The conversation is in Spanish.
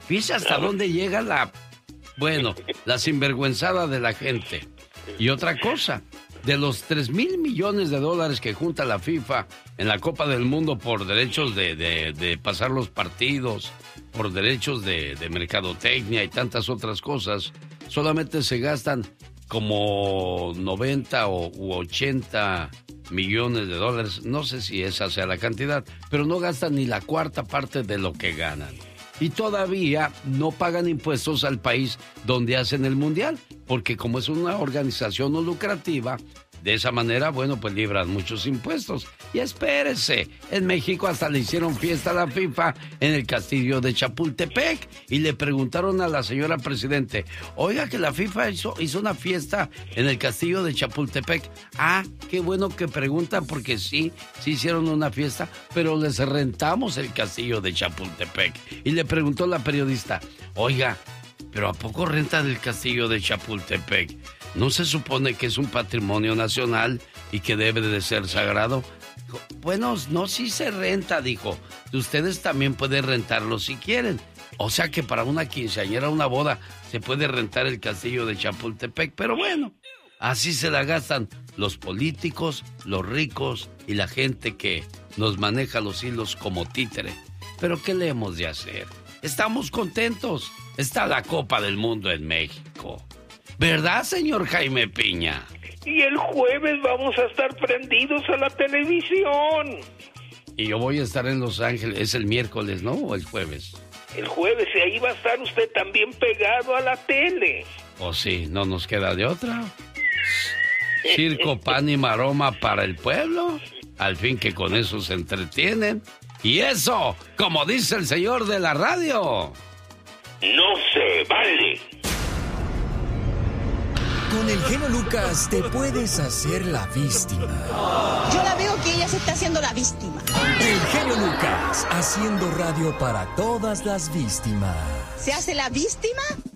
Fíjese hasta dónde llega la sinvergüenzada de la gente. Y otra cosa, de los 3,000 millones de dólares que junta la FIFA en la Copa del Mundo por derechos de pasar los partidos, por derechos de mercadotecnia y tantas otras cosas, solamente se gastan como 90 u 80 millones de dólares. No sé si esa sea la cantidad, pero no gastan ni la cuarta parte de lo que ganan. Y todavía no pagan impuestos al país donde hacen el mundial, porque como es una organización no lucrativa, de esa manera, bueno, pues libran muchos impuestos. Y espérese, en México hasta le hicieron fiesta a la FIFA en el castillo de Chapultepec. Y le preguntaron a la señora presidente, oiga, que la FIFA hizo una fiesta en el castillo de Chapultepec. Ah, qué bueno que preguntan, porque sí hicieron una fiesta, pero les rentamos el castillo de Chapultepec. Y le preguntó la periodista, oiga, ¿pero a poco rentan el castillo de Chapultepec? ¿No se supone que es un patrimonio nacional y que debe de ser sagrado? Bueno, no, sí se renta, dijo. Ustedes también pueden rentarlo si quieren. O sea que para una quinceañera, una boda, se puede rentar el castillo de Chapultepec. Pero bueno, así se la gastan los políticos, los ricos y la gente que nos maneja los hilos como títere. Pero ¿qué le hemos de hacer? Estamos contentos. Está la Copa del Mundo en México. ¿Verdad, señor Jaime Piña? Y el jueves vamos a estar prendidos a la televisión. Y yo voy a estar en Los Ángeles. ¿Es el miércoles, no? ¿O el jueves? El jueves, y ahí va a estar usted también pegado a la tele. Oh, sí, no nos queda de otra. Circo, pan y maroma para el pueblo. Al fin que con eso se entretienen. Y eso, como dice el señor de la radio, no se vale. Con el genio Lucas te puedes hacer la víctima. Yo la veo que ella se está haciendo la víctima. El genio Lucas, haciendo radio para todas las víctimas. ¿Se hace la víctima